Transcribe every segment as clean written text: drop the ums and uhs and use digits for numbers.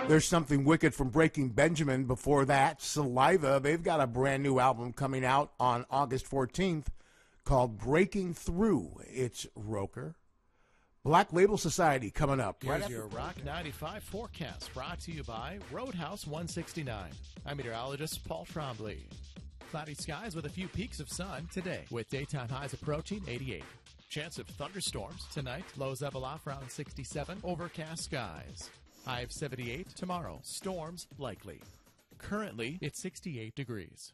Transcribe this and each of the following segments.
There's Something Wicked from Breaking Benjamin. Before that, Saliva. They've got a brand new album coming out on August 14th called Breaking Through. It's Roker. Black Label Society coming up. Here's your Rock 95 forecast, brought to you by Roadhouse 169. I'm meteorologist Paul Trombley. Cloudy skies with a few peaks of sun today, with daytime highs approaching 88. Chance of thunderstorms tonight, lows level off around 67, overcast skies. High of 78 tomorrow, storms likely. Currently, it's 68 degrees.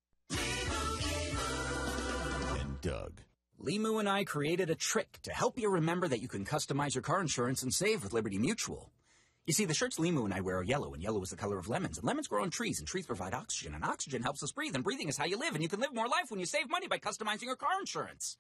And Doug. Limu and I created a trick to help you remember that you can customize your car insurance and save with Liberty Mutual. You see, the shirts Limu and I wear are yellow, and yellow is the color of lemons. And lemons grow on trees, and trees provide oxygen. And oxygen helps us breathe, and breathing is how you live. And you can live more life when you save money by customizing your car insurance.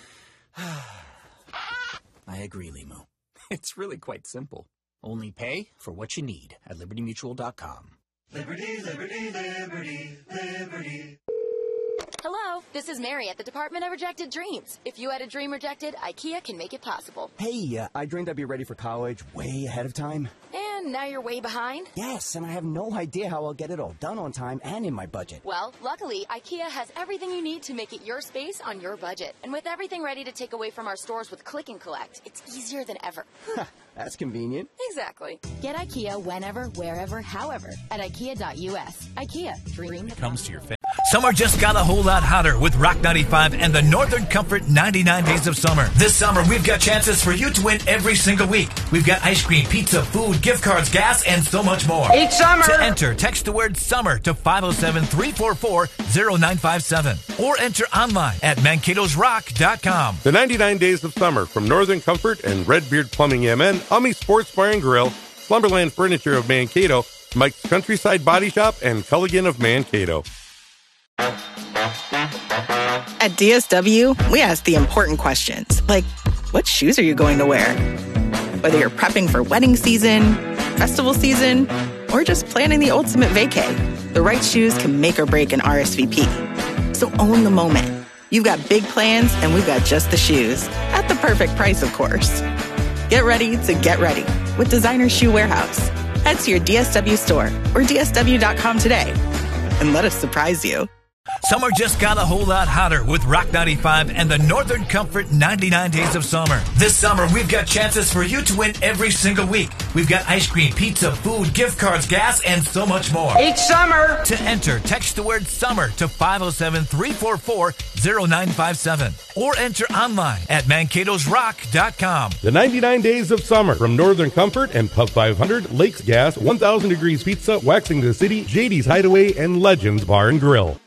I agree, Limu. It's really quite simple. Only pay for what you need at LibertyMutual.com. Liberty, liberty, liberty, liberty. Hello, this is Mary at the Department of Rejected Dreams. If you had a dream rejected, IKEA can make it possible. Hey, I dreamed I'd be ready for college way ahead of time. And now you're way behind? Yes, and I have no idea how I'll get it all done on time and in my budget. Well, luckily, IKEA has everything you need to make it your space on your budget. And with everything ready to take away from our stores with Click and Collect, it's easier than ever. That's convenient. Exactly. Get IKEA whenever, wherever, however at IKEA.us. IKEA. Dream Comes to your face. Summer just got a whole lot hotter with Rock 95 and the Northern Comfort 99 Days of Summer. This summer, we've got chances for you to win every single week. We've got ice cream, pizza, food, gift cards, gas, and so much more. Each summer! To enter, text the word SUMMER to 507-344-0957 or enter online at mankatosrock.com. The 99 Days of Summer from Northern Comfort and Redbeard Plumbing MN, Ummy Sports Bar and Grill, Slumberland Furniture of Mankato, Mike's Countryside Body Shop, and Culligan of Mankato. At DSW, we ask the important questions, like, what shoes are you going to wear? Whether you're prepping for wedding season, festival season, or just planning the ultimate vacay, the right shoes can make or break an RSVP. So own the moment. You've got big plans, and we've got just the shoes, at the perfect price, of course. Get ready to get ready with Designer Shoe Warehouse. Head to your DSW store or DSW.com today, and let us surprise you. Summer just got a whole lot hotter with Rock 95 and the Northern Comfort 99 Days of Summer. This summer, we've got chances for you to win every single week. We've got ice cream, pizza, food, gift cards, gas, and so much more. Each summer! To enter, text the word SUMMER to 507-344-0957 or enter online at mankatosrock.com. The 99 Days of Summer from Northern Comfort and Pub 500, Lakes Gas, 1000 Degrees Pizza, Waxing the City, JD's Hideaway, and Legends Bar and Grill.